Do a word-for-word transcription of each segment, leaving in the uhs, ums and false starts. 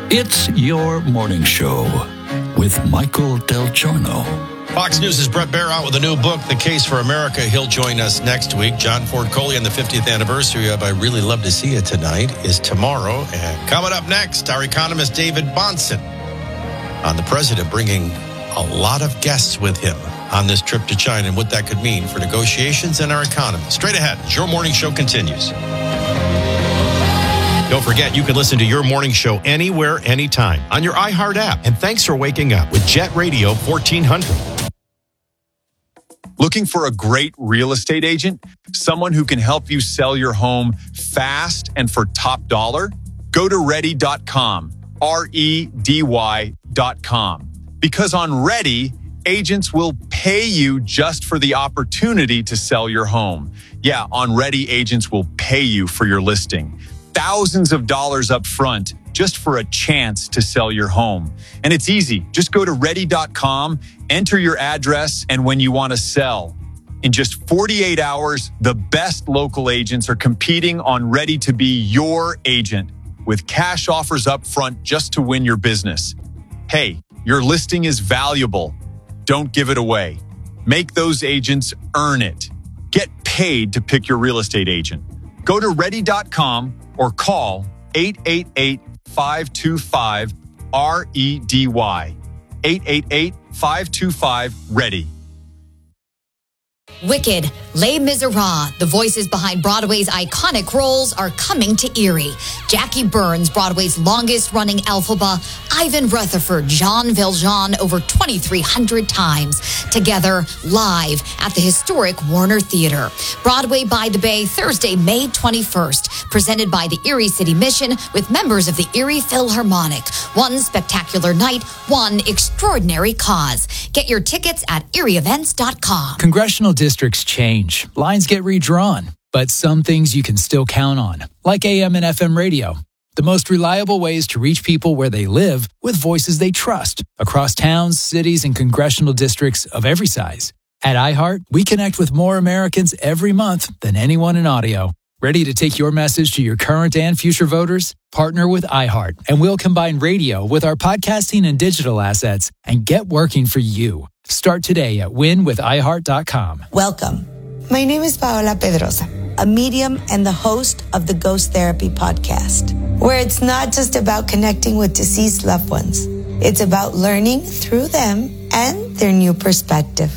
It's Your Morning Show with Michael Del Giorno. Fox News' Bret Baier out with a new book, The Case for America. He'll join us next week. John Ford Coley on the fiftieth anniversary of I Really Love to See You Tonight is tomorrow. And coming up next, our economist David Bahnsen on the president bringing a lot of guests with him on this trip to China and what that could mean for negotiations and our economy. Straight ahead, Your Morning Show continues. Don't forget, you can listen to Your Morning Show anywhere, anytime on your iHeart app. And thanks for waking up with Jet Radio fourteen hundred. Looking for a great real estate agent? Someone who can help you sell your home fast and for top dollar? Go to ready dot com, R E D Y dot com. Because on Ready, agents will pay you just for the opportunity to sell your home. Yeah, on Ready, agents will pay you for your listing. Thousands of dollars up front just for a chance to sell your home. And it's easy. Just go to ready dot com, enter your address, and when you want to sell. In just forty-eight hours, the best local agents are competing on Ready to be your agent with cash offers up front just to win your business. Hey, your listing is valuable. Don't give it away. Make those agents earn it. Get paid to pick your real estate agent. Go to ready dot com or call eight eight eight, five two five, R E D Y. eight eight eight, five two five, READY. Wicked, Les Miserables, the voices behind Broadway's iconic roles are coming to Erie. Jackie Burns, Broadway's longest-running Elphaba, Ivan Rutherford, Jean Valjean over twenty-three hundred times. Together, live at the historic Warner Theater. Broadway by the Bay, Thursday, May twenty-first. Presented by the Erie City Mission with members of the Erie Philharmonic. One spectacular night, one extraordinary cause. Get your tickets at erie events dot com. Congressional districts change. Lines get redrawn. But some things you can still count on, like A M and F M radio. The most reliable ways to reach people where they live with voices they trust across towns, cities, and congressional districts of every size. At iHeart, we connect with more Americans every month than anyone in audio. Ready to take your message to your current and future voters? Partner with iHeart, and we'll combine radio with our podcasting and digital assets and get working for you. Start today at win with i heart dot com. Welcome. My name is Paola Pedrosa, a medium and the host of the Ghost Therapy podcast, where it's not just about connecting with deceased loved ones. It's about learning through them and their new perspective.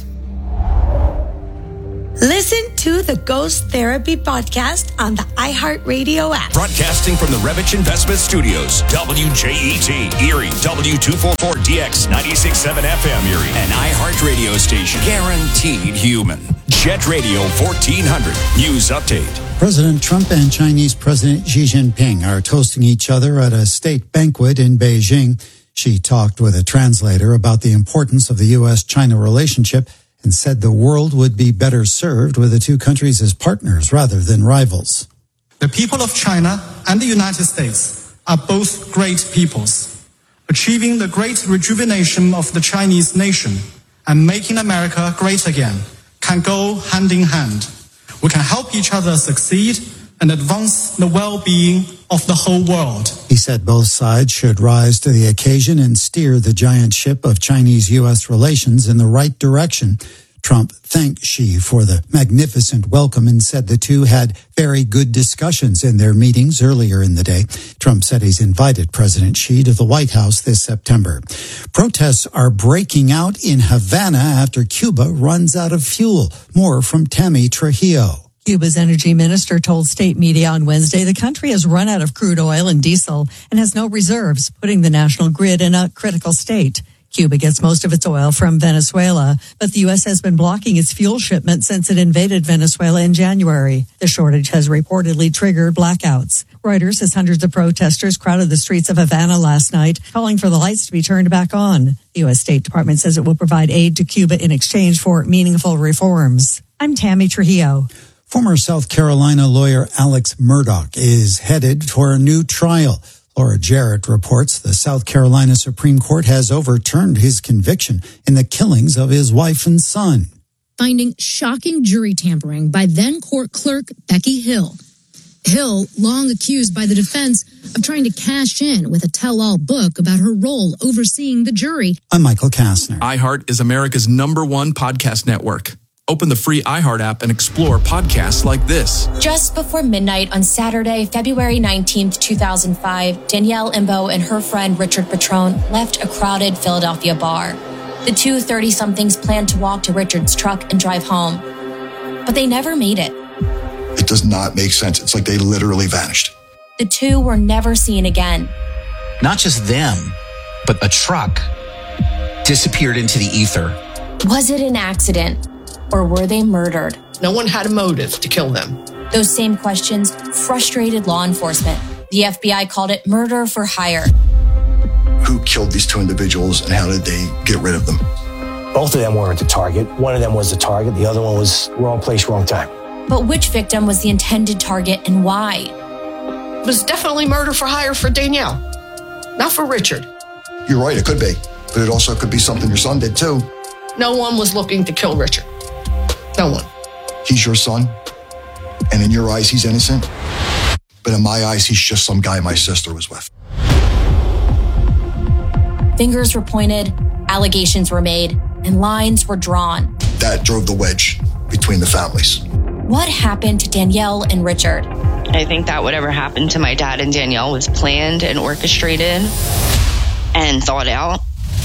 Listen to the Ghost Therapy podcast on the iHeartRadio app. Broadcasting from the Revich Investment Studios, W J E T, Erie, W two forty-four D X, ninety-six point seven F M Erie, an iHeart radio station. Guaranteed human. Jet Radio fourteen hundred. News update. President Trump and Chinese President Xi Jinping are toasting each other at a state banquet in Beijing. Xi talked with a translator about the importance of the U S China relationship and said the world would be better served with the two countries as partners rather than rivals. The people of China and the United States are both great peoples. Achieving the great rejuvenation of the Chinese nation and making America great again can go hand in hand. We can help each other succeed and advance the well-being of the whole world. He said both sides should rise to the occasion and steer the giant ship of Chinese-U S relations in the right direction. Trump thanked Xi for the magnificent welcome and said the two had very good discussions in their meetings earlier in the day. Trump said he's invited President Xi to the White House this September. Protests are breaking out in Havana after Cuba runs out of fuel. More from Tammy Trujillo. Cuba's energy minister told state media on Wednesday the country has run out of crude oil and diesel and has no reserves, putting the national grid in a critical state. Cuba gets most of its oil from Venezuela, but the U S has been blocking its fuel shipment since it invaded Venezuela in January. The shortage has reportedly triggered blackouts. Reuters says hundreds of protesters crowded the streets of Havana last night, calling for the lights to be turned back on. The U S State Department says it will provide aid to Cuba in exchange for meaningful reforms. I'm Tammy Trujillo. Former South Carolina lawyer Alex Murdaugh is headed for a new trial. Laura Jarrett reports the South Carolina Supreme Court has overturned his conviction in the killings of his wife and son. Finding shocking jury tampering by then court clerk Becky Hill. Hill, long accused by the defense of trying to cash in with a tell-all book about her role overseeing the jury. I'm Michael Kastner. iHeart is America's number one podcast network. Open the free iHeart app and explore podcasts like this. Just before midnight on Saturday, February nineteenth, two thousand five, Danielle Imbo and her friend Richard Petrone left a crowded Philadelphia bar. The two thirty-somethings planned to walk to Richard's truck and drive home, but they never made it. It does not make sense. It's like they literally vanished. The two were never seen again. Not just them, but a truck disappeared into the ether. Was it an accident? Or were they murdered? No one had a motive to kill them. Those same questions frustrated law enforcement. The F B I called it murder for hire. Who killed these two individuals and how did they get rid of them? Both of them weren't the target. One of them was the target. The other one was wrong place, wrong time. But which victim was the intended target and why? It was definitely murder for hire for Danielle, not for Richard. You're right, it could be. But it also could be something your son did too. No one was looking to kill Richard. No one. He's your son, and in your eyes, he's innocent. But in my eyes, he's just some guy my sister was with. Fingers were pointed, allegations were made, and lines were drawn. That drove the wedge between the families. What happened to Danielle and Richard? I think that whatever happened to my dad and Danielle was planned and orchestrated and thought out.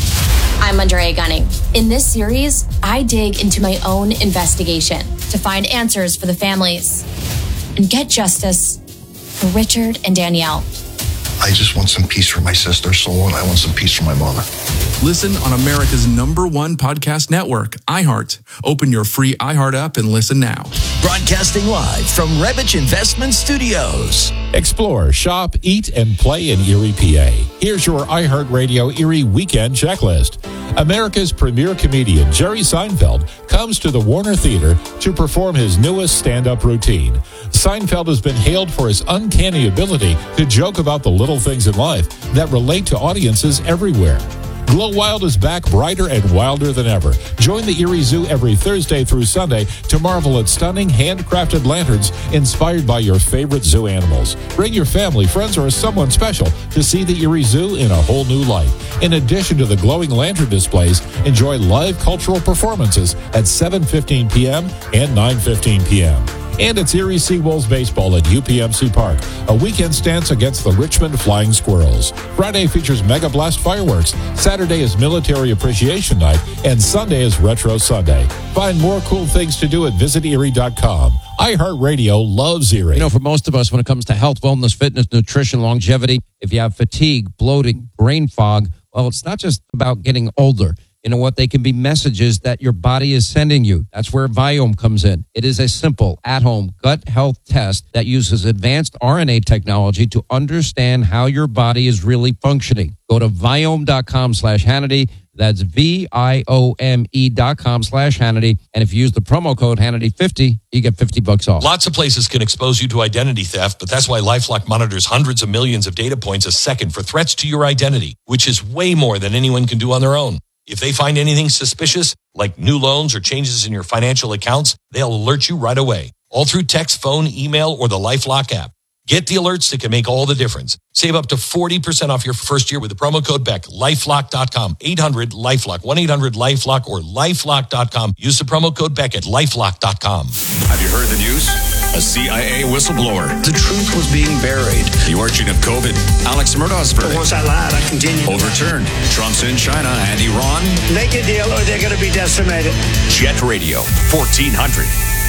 I'm Andrea Gunning. In this series, I dig into my own investigation to find answers for the families and get justice for Richard and Danielle. I just want some peace for my sister's soul, and I want some peace for my mother. Listen on America's number one podcast network, iHeart. Open your free iHeart app and listen now. Broadcasting live from Revich Investment Studios. Explore, shop, eat, and play in Erie, P A. Here's your iHeartRadio Erie Weekend Checklist. America's premier comedian, Jerry Seinfeld, comes to the Warner Theater to perform his newest stand-up routine. Seinfeld has been hailed for his uncanny ability to joke about the little things in life that relate to audiences everywhere. Glow Wild is back brighter and wilder than ever. Join the Erie Zoo every Thursday through Sunday to marvel at stunning handcrafted lanterns inspired by your favorite zoo animals. Bring your family, friends, or someone special to see the Erie Zoo in a whole new light. In addition to the glowing lantern displays, enjoy live cultural performances at seven fifteen p.m. and nine fifteen p.m. And it's Erie Seawolves Baseball at U P M C Park, a weekend stance against the Richmond Flying Squirrels. Friday features Mega Blast fireworks, Saturday is Military Appreciation Night, and Sunday is Retro Sunday. Find more cool things to do at visit erie dot com. iHeartRadio loves Erie. You know, for most of us, when it comes to health, wellness, fitness, nutrition, longevity, if you have fatigue, bloating, brain fog, well, it's not just about getting older. You know what? They can be messages that your body is sending you. That's where Viome comes in. It is a simple, at-home gut health test that uses advanced R N A technology to understand how your body is really functioning. Go to Viome.com slash Hannity. That's V I O M E dot com slash Hannity. And if you use the promo code Hannity fifty, you get fifty bucks off. Lots of places can expose you to identity theft, but that's why LifeLock monitors hundreds of millions of data points a second for threats to your identity, which is way more than anyone can do on their own. If they find anything suspicious, like new loans or changes in your financial accounts, they'll alert you right away, all through text, phone, email, or the LifeLock app. Get the alerts that can make all the difference. Save up to forty percent off your first year with the promo code Beck. LifeLock dot com, eight hundred LifeLock, one eight hundred LifeLock, or LifeLock dot com. Use the promo code Beck at LifeLock dot com. Have you heard the news? A C I A whistleblower. The truth was being buried. The origin of COVID. Alex Murdaugh's verdict. Once I lied, I continue. Overturned. Trump's in China and Iran. Make a deal or they're going to be decimated. Jet Radio, fourteen hundred.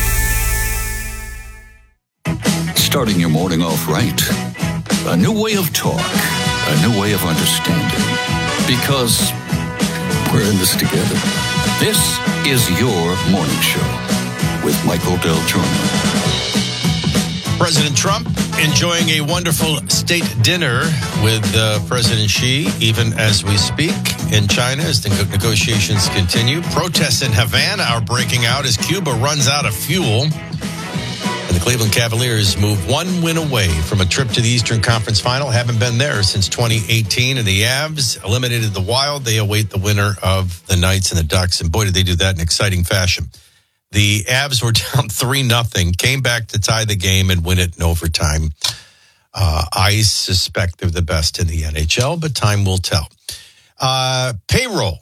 Starting your morning off right. A new way of talk. A new way of understanding. Because we're in this together. This is your morning show with Michael Del Giorno. President Trump enjoying a wonderful state dinner with uh, President Xi, even as we speak, in China as the negotiations continue. Protests in Havana are breaking out as Cuba runs out of fuel. And the Cleveland Cavaliers move one win away from a trip to the Eastern Conference Final. Haven't been there since twenty eighteen. And the Avs eliminated the Wild. They await the winner of the Knights and the Ducks. And boy, did they do that in exciting fashion. The Avs were down three nothing, came back to tie the game and win it in overtime. Uh, I suspect they're the best in the N H L, but time will tell. Uh, payroll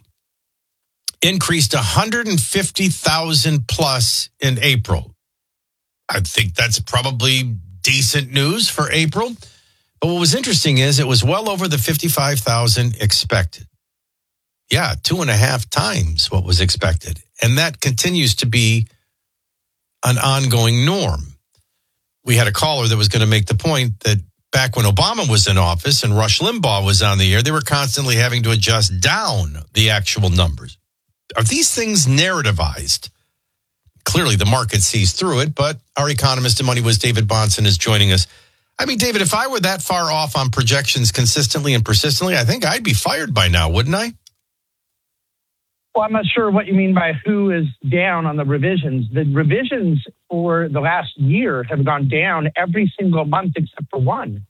increased one hundred fifty thousand plus in April. I think that's probably decent news for April. But what was interesting is it was well over the fifty-five thousand expected. Yeah, two and a half times what was expected. And that continues to be an ongoing norm. We had a caller that was going to make the point that back when Obama was in office and Rush Limbaugh was on the air, they were constantly having to adjust down the actual numbers. Are these things narrativized? Clearly, the market sees through it, but our economist in Money Was David Bahnsen is joining us. I mean, David, if I were that far off on projections consistently and persistently, I think I'd be fired by now, wouldn't I? Well, I'm not sure what you mean by who is down on the revisions. The revisions for the last year have gone down every single month except for one.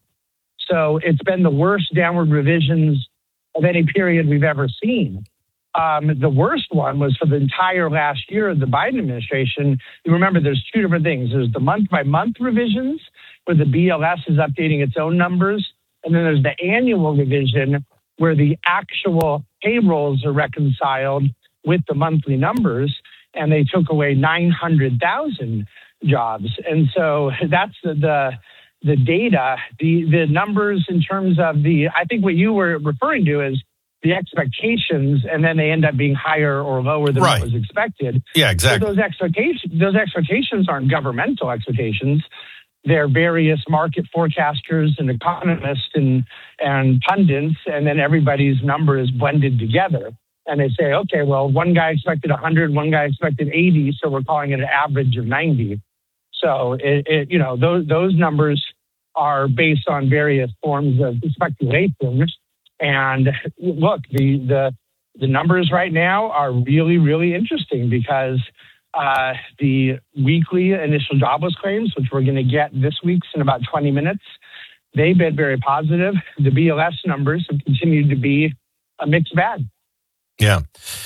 So it's been the worst downward revisions of any period we've ever seen. Um, the worst one was for the entire last year of the Biden administration. You remember there's two different things. There's the month-by-month revisions where the B L S is updating its own numbers. And then there's the annual revision where the actual payrolls are reconciled with the monthly numbers, and they took away nine hundred thousand jobs. And so that's the, the the data, the the numbers in terms of the, I think what you were referring to is the expectations, and then they end up being higher or lower than right. what was expected. Yeah, exactly. So those expectations, those expectations aren't governmental expectations. They're various market forecasters and economists and, and pundits, and then everybody's number is blended together. And they say, okay, well, one guy expected one hundred, one guy expected eighty, so we're calling it an average of ninety. So, it, it, you know, those those numbers are based on various forms of speculation. And look, the the the numbers right now are really, really interesting because uh, the weekly initial jobless claims, which we're going to get this week's in about twenty minutes, they've been very positive. The B L S numbers have continued to be a mixed bag. Yeah.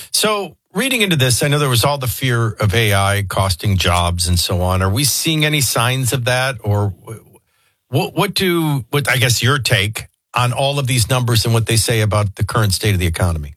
So reading into this, I know there was all the fear of A I costing jobs and so on. Are we seeing any signs of that? Or what, what do, what I guess your take on all of these numbers and what they say about the current state of the economy?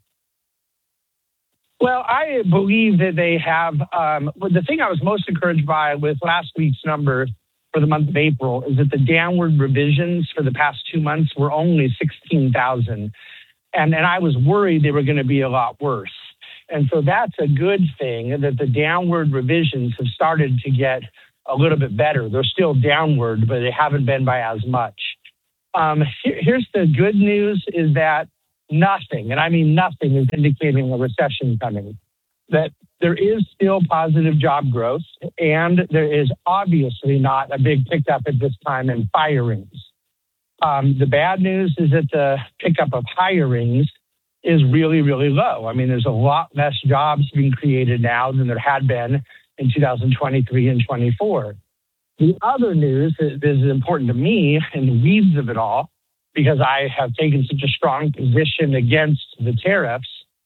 Well, I believe that they have, um, the thing I was most encouraged by with last week's number for the month of April is that the downward revisions for the past two months were only sixteen thousand. And, and I was worried they were going to be a lot worse. And so that's a good thing that the downward revisions have started to get a little bit better. They're still downward, but they haven't been by as much. Um, here, here's the good news is that nothing, and I mean nothing, is indicating a recession coming. That there is still positive job growth, and there is obviously not a big pickup at this time in firings. Um, the bad news is that the pickup of hirings is really, really low. I mean, there's a lot less jobs being created now than there had been in two thousand twenty-three and twenty-four. The other news that is important to me in the weeds of it all, because I have taken such a strong position against the tariffs,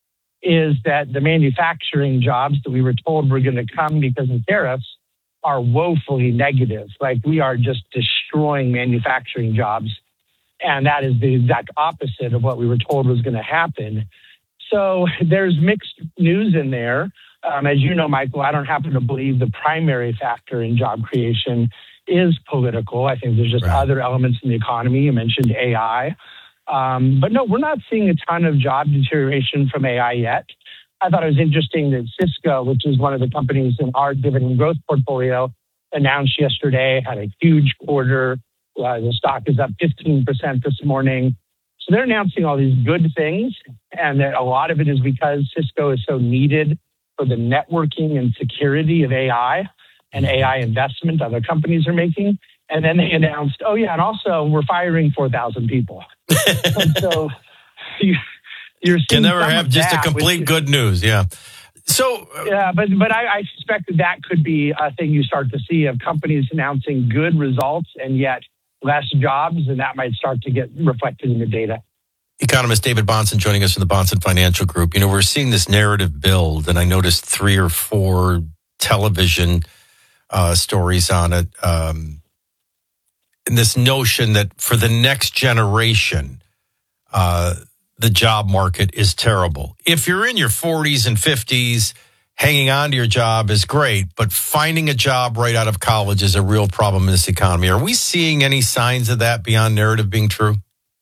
is that the manufacturing jobs that we were told were going to come because of tariffs are woefully negative. Like, we are just destroying manufacturing jobs. And that is the exact opposite of what we were told was going to happen. So there's mixed news in there. Um, as you know, Michael, I don't happen to believe the primary factor in job creation is political. I think there's just right. other elements in the economy. You mentioned A I. Um, but no, we're not seeing a ton of job deterioration from A I yet. I thought it was interesting that Cisco, which is one of the companies in our dividend growth portfolio, announced yesterday, had a huge quarter. Uh, the stock is up fifteen percent this morning. So they're announcing all these good things. And a lot of it is because Cisco is so needed for the networking and security of A I and A I investment other companies are making. And then they announced, oh, yeah, and also we're firing four thousand people. And so you, you're seeing can never have just a complete which, good news. Yeah. So, uh, yeah, but but I, I suspect that that could be a thing you start to see of companies announcing good results and yet less jobs, and that might start to get reflected in the data. Economist David Bahnsen joining us from the Bahnsen Financial Group. You know, we're seeing this narrative build, and I noticed three or four television uh, stories on it. Um, and this notion that for the next generation, uh, the job market is terrible. If you're in your forties and fifties, hanging on to your job is great, but finding a job right out of college is a real problem in this economy. Are we seeing any signs of that beyond narrative being true?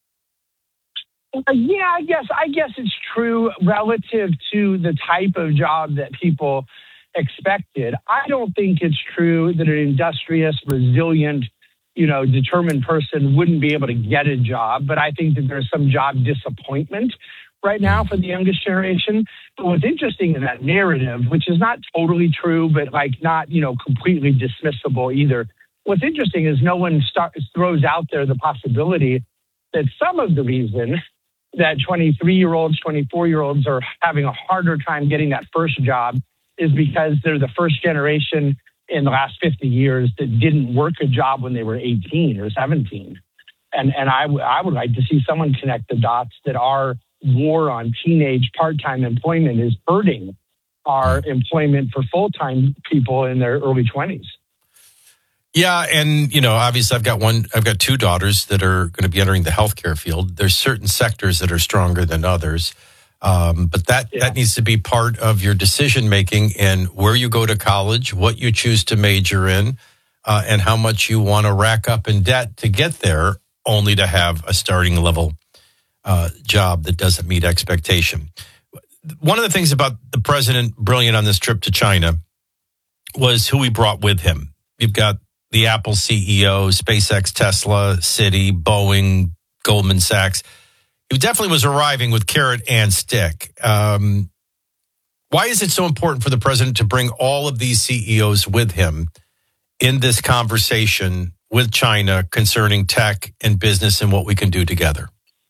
Uh, yeah, I guess I guess it's true relative to the type of job that people expected. I don't think it's true that an industrious, resilient, you know, determined person wouldn't be able to get a job. But I think that there's some job disappointment right now for the youngest generation. But what's interesting in that narrative, which is not totally true, but like not, you know, completely dismissible either. What's interesting is no one start, throws out there the possibility that some of the reason that twenty-three-year-olds, twenty-four-year-olds are having a harder time getting that first job is because they're the first generation in the last fifty years that didn't work a job when they were eighteen or seventeen. And and I, w- I would like to see someone connect the dots that our war on teenage part-time employment is hurting our employment for full-time people in their early twenties. Yeah, and, you know, obviously I've got one, I've got two daughters that are going to be entering the healthcare field. There's certain sectors that are stronger than others. Um, but that, yeah. that needs to be part of your decision-making in where you go to college, what you choose to major in, uh, and how much you want to rack up in debt to get there, only to have a starting level uh, job that doesn't meet expectation. One of the things about the president, brilliant on this trip to China, was who he brought with him. You've got the Apple C E O, SpaceX, Tesla, Citi, Boeing, Goldman Sachs. He definitely was arriving with carrot and stick. Um, why is it so important for the president to bring all of these C E Os with him in this conversation with China concerning tech and business and what we can do together?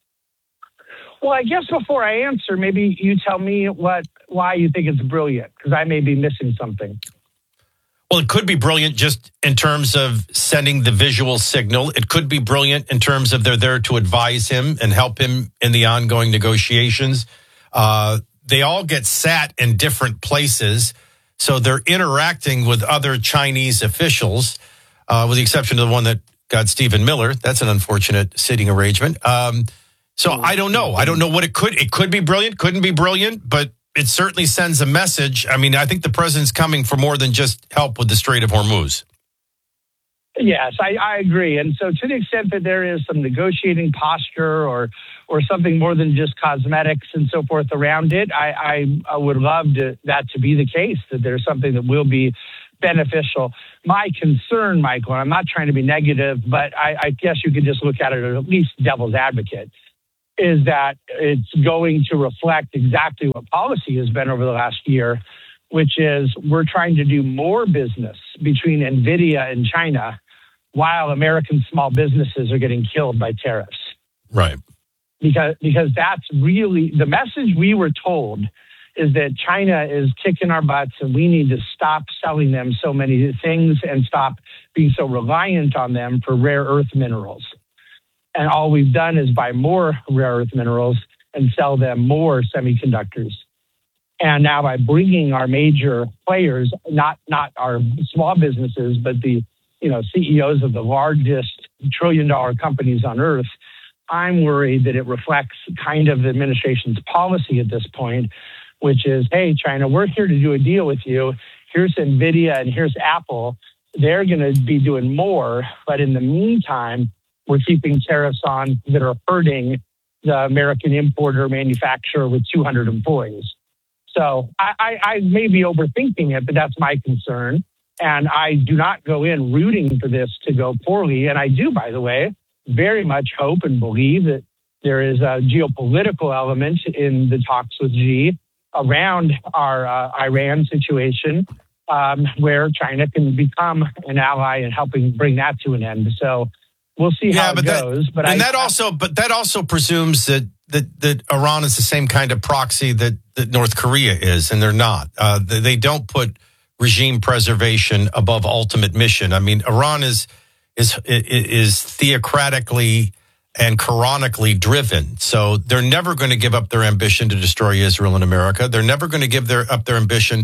Well, I guess before I answer, maybe you tell me what why you think it's brilliant, because I may be missing something. Well, it could be brilliant just in terms of sending the visual signal. It could be brilliant in terms of they're there to advise him and help him in the ongoing negotiations. Uh, they all get sat in different places, so they're interacting with other Chinese officials, uh, with the exception of the one that got Stephen Miller. That's an unfortunate sitting arrangement. Um, so I don't know. I don't know what it could. It could be brilliant, couldn't be brilliant, but it certainly sends a message. I mean, I think the president's coming for more than just help with the Strait of Hormuz. Yes, I, I agree. And so to the extent that there is some negotiating posture or or something more than just cosmetics and so forth around it, I, I, I would love to, that to be the case, that there's something that will be beneficial. My concern, Michael, and I'm not trying to be negative, but I, I guess you could just look at it as at least devil's advocate, is that it's going to reflect exactly what policy has been over the last year, which is we're trying to do more business between NVIDIA and China while American small businesses are getting killed by tariffs. Right. Because, because that's really the message we were told, is that China is kicking our butts and we need to stop selling them so many things and stop being so reliant on them for rare earth minerals. And all we've done is buy more rare earth minerals and sell them more semiconductors. And now by bringing our major players, not not our small businesses, but the you know C E Os of the largest trillion dollar companies on earth, I'm worried that it reflects kind of the administration's policy at this point, which is, hey, China, we're here to do a deal with you. Here's NVIDIA and here's Apple. They're going to be doing more. But in the meantime, we're keeping tariffs on that are hurting the American importer manufacturer with two hundred employees. So I, I, I may be overthinking it, but that's my concern. And I do not go in rooting for this to go poorly. And I do, by the way, very much hope and believe that there is a geopolitical element in the talks with Xi around our uh, Iran situation, um, where China can become an ally in helping bring that to an end. So we'll see yeah, how it but goes. That, but and I, that also, but that also presumes that that that Iran is the same kind of proxy that, that North Korea is, and they're not. Uh, they, they don't put regime preservation above ultimate mission. I mean, Iran is is is theocratically and Quranically driven, so they're never going to give up their ambition to destroy Israel and America. They're never going to give their up their ambition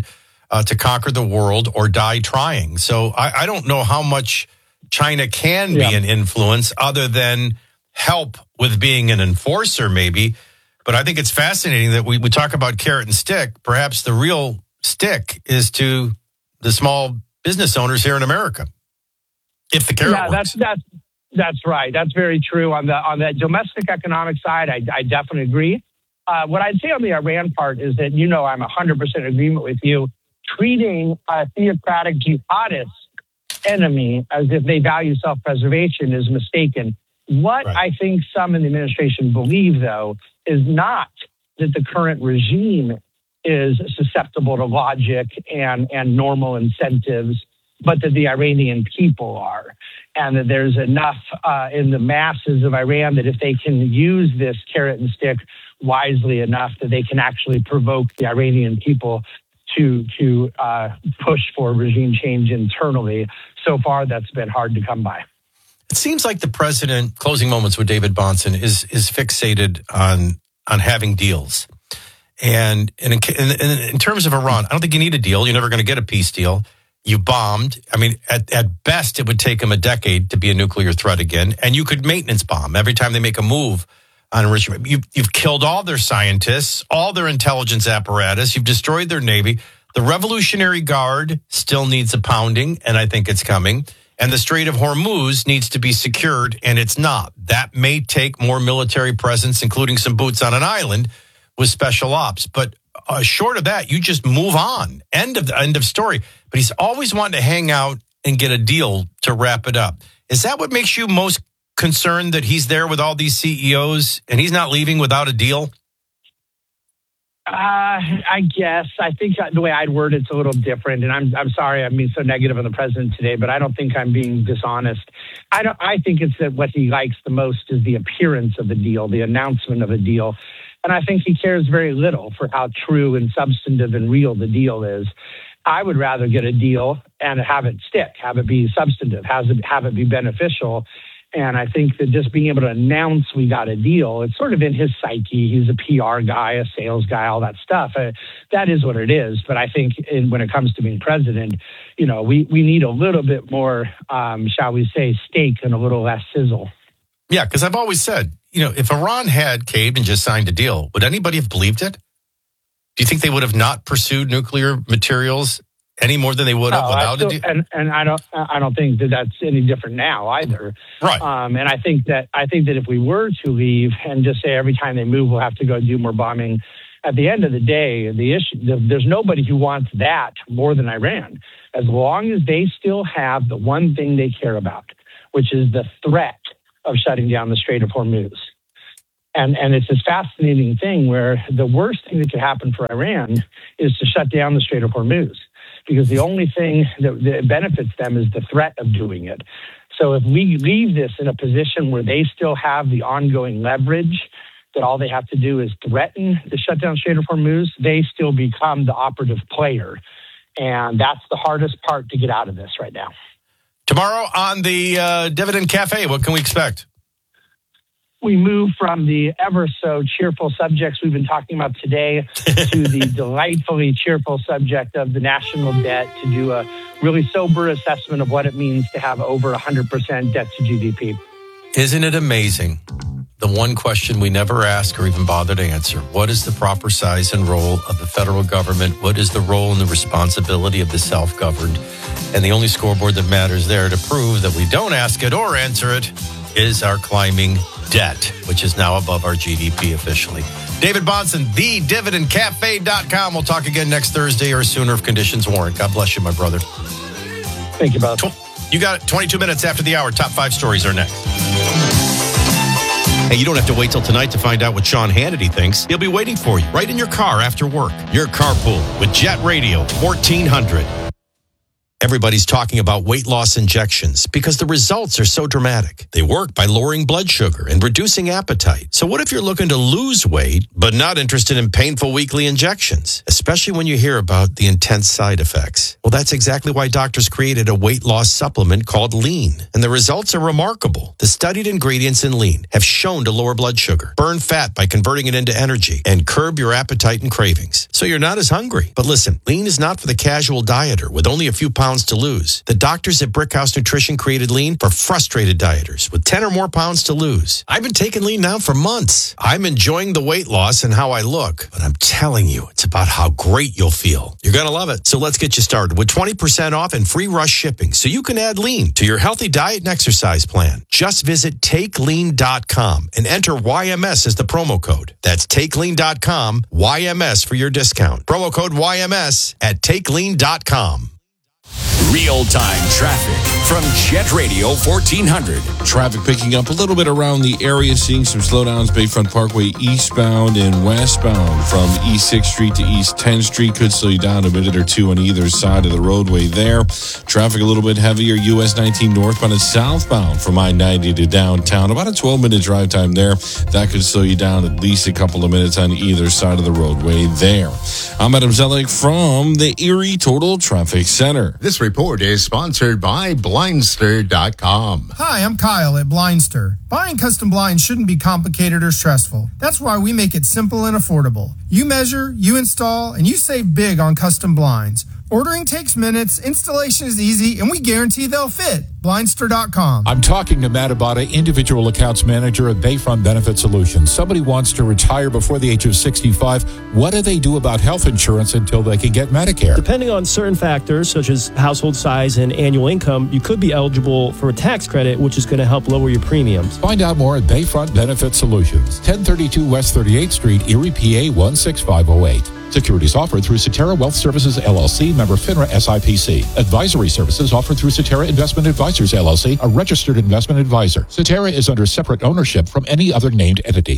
uh, to conquer the world or die trying. So I, I don't know how much China can Yeah. be an influence other than help with being an enforcer, maybe. But I think it's fascinating that we, we talk about carrot and stick. Perhaps the real stick is to the small business owners here in America. If the carrot yeah, works. that's that's that's right. That's very true on the on the domestic economic side. I, I definitely agree. Uh, what I'd say on the Iran part is that, you know, I'm one hundred percent in agreement with you. Treating a theocratic jihadist enemy as if they value self-preservation is mistaken. What Right. I think some in the administration believe, though, is not that the current regime is susceptible to logic and, and normal incentives, but that the Iranian people are. And that there's enough uh, in the masses of Iran that if they can use this carrot and stick wisely enough, that they can actually provoke the Iranian people to to uh, push for regime change internally. So far, that's been hard to come by. It seems like the president, closing moments with David Bahnsen, is is fixated on on having deals. And, and in, in, in terms of Iran, I don't think you need a deal. You're never going to get a peace deal. You bombed. I mean, at, at best, it would take them a decade to be a nuclear threat again. And you could maintenance bomb every time they make a move on enrichment. You've, you've killed all their scientists, all their intelligence apparatus. You've destroyed their Navy. The Revolutionary Guard still needs a pounding, and I think it's coming. And the Strait of Hormuz needs to be secured, and it's not. That may take more military presence, including some boots on an island with special ops. But uh, short of that, you just move on. End of end of story. But he's always wanting to hang out and get a deal to wrap it up. Is that what makes you most concerned, that he's there with all these C E Os and he's not leaving without a deal? Uh, I guess. I think the way I'd word it's a little different, and I'm I'm sorry I'm being so negative on the president today, but I don't think I'm being dishonest. I don't. I think it's that what he likes the most is the appearance of the deal, the announcement of a deal, and I think he cares very little for how true and substantive and real the deal is. I would rather get a deal and have it stick, have it be substantive, have it have it be beneficial. And I think that just being able to announce we got a deal, it's sort of in his psyche. He's a P R guy, a sales guy, all that stuff. Uh, that is what it is. But I think in, when it comes to being president, you know, we, we need a little bit more, um, shall we say, steak and a little less sizzle. Yeah, because I've always said, you know, if Iran had caved and just signed a deal, would anybody have believed it? Do you think they would have not pursued nuclear materials any more than they would have No, without still, a deal? And, and I don't, I don't think that that's any different now either. Right. Um, and I think that, I think that if we were to leave and just say every time they move, we'll have to go do more bombing. At the end of the day, the issue, the, there's nobody who wants that more than Iran. As long as they still have the one thing they care about, which is the threat of shutting down the Strait of Hormuz. And and it's this fascinating thing where the worst thing that could happen for Iran is to shut down the Strait of Hormuz, because the only thing that, that benefits them is the threat of doing it. So if we leave this in a position where they still have the ongoing leverage, that all they have to do is threaten to shut down Strait of Hormuz, they still become the operative player. And that's the hardest part to get out of this right now. Tomorrow on the uh, Dividend Cafe, what can we expect? We move from the ever so cheerful subjects we've been talking about today to the delightfully cheerful subject of the national debt, to do a really sober assessment of what it means to have over one hundred percent debt to G D P. Isn't it amazing? The one question we never ask or even bother to answer: what is the proper size and role of the federal government? What is the role and the responsibility of the self-governed? And the only scoreboard that matters there to prove that we don't ask it or answer it is our climbing debt, which is now above our G D P officially. David Bahnsen, the dividend cafe dot com. We'll talk again next Thursday or sooner if conditions warrant. God bless you, my brother. Thank you, brother. You got it. twenty-two minutes after the hour. Top five stories are next. Hey, you don't have to wait till tonight to find out what Sean Hannity thinks. He'll be waiting for you right in your car after work. Your carpool with Jet Radio fourteen hundred. Everybody's talking about weight loss injections because the results are so dramatic. They work by lowering blood sugar and reducing appetite. So what if you're looking to lose weight but not interested in painful weekly injections, especially when you hear about the intense side effects? Well, that's exactly why doctors created a weight loss supplement called Lean, and the results are remarkable. The studied ingredients in Lean have shown to lower blood sugar, burn fat by converting it into energy, and curb your appetite and cravings, so you're not as hungry. But listen, Lean is not for the casual dieter with only a few pounds to lose. The doctors at Brickhouse Nutrition created Lean for frustrated dieters with ten or more pounds to lose. I've been taking Lean now for months. I'm enjoying the weight loss and how I look, but I'm telling you, it's about how great you'll feel. You're going to love it. So let's get you started with twenty percent off and free rush shipping so you can add Lean to your healthy diet and exercise plan. Just visit take lean dot com and enter Y M S as the promo code. That's take lean dot com, Y M S for your discount. Promo code Y M S at take lean dot com. Real-time traffic from Jet Radio fourteen hundred. Traffic picking up a little bit around the area, seeing some slowdowns. Bayfront Parkway eastbound and westbound from East sixth Street to East tenth Street. Could slow you down a minute or two on either side of the roadway there. Traffic a little bit heavier. U S nineteen northbound and southbound from I ninety to downtown. About a twelve-minute drive time there. That could slow you down at least a couple of minutes on either side of the roadway there. I'm Adam Zellick from the Erie Total Traffic Center. This report is sponsored by Blindster dot com. Hi, I'm Kyle at Blindster. Buying custom blinds shouldn't be complicated or stressful. That's why we make it simple and affordable. You measure, you install, and you save big on custom blinds. Ordering takes minutes, installation is easy, and we guarantee they'll fit. Blindster dot com. I'm talking to Matt Abata, Individual Accounts Manager at Bayfront Benefit Solutions. Somebody wants to retire before the age of sixty-five. What do they do about health insurance until they can get Medicare? Depending on certain factors, such as household size and annual income, you could be eligible for a tax credit, which is going to help lower your premiums. Find out more at Bayfront Benefit Solutions, ten thirty-two West thirty-eighth Street, Erie, P A one six five oh eight. Securities offered through Cetera Wealth Services, L L C, member FINRA S I P C. Advisory services offered through Cetera Investment Advisors, L L C, a registered investment advisor. Cetera is under separate ownership from any other named entity.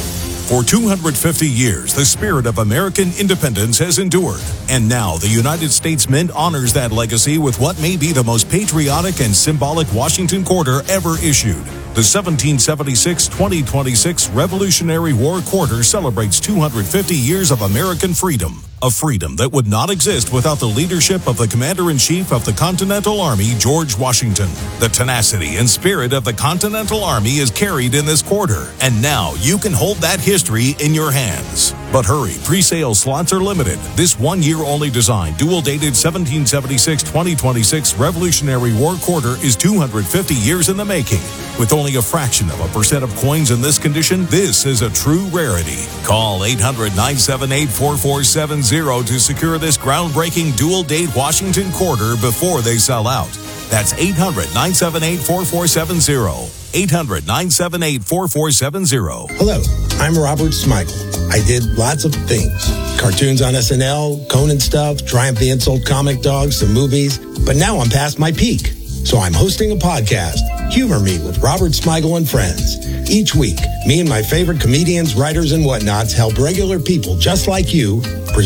For two hundred fifty years, the spirit of American independence has endured. And now the United States Mint honors that legacy with what may be the most patriotic and symbolic Washington Quarter ever issued. The seventeen seventy-six twenty twenty-six Revolutionary War Quarter celebrates two hundred fifty years of American freedom. A freedom that would not exist without the leadership of the Commander-in-Chief of the Continental Army, George Washington. The tenacity and spirit of the Continental Army is carried in this quarter, and now you can hold that history in your hands. But hurry, pre-sale slots are limited. This one-year-only design, dual-dated seventeen seventy-six twenty twenty-six Revolutionary War Quarter is two hundred fifty years in the making. With only a fraction of a percent of coins in this condition, this is a true rarity. Call eight hundred nine seven eight four four seven zero to secure this groundbreaking dual-date Washington Quarter before they sell out. That's eight hundred nine seven eight four four seven zero. eight hundred nine seven eight four four seven zero. Hello, I'm Robert Smigel. I did lots of things. Cartoons on S N L, Conan stuff, Triumph the Insult comic dogs, some movies. But now I'm past my peak. So I'm hosting a podcast, Humor Me with Robert Smigel and Friends. Each week, me and my favorite comedians, writers, and whatnots help regular people just like you present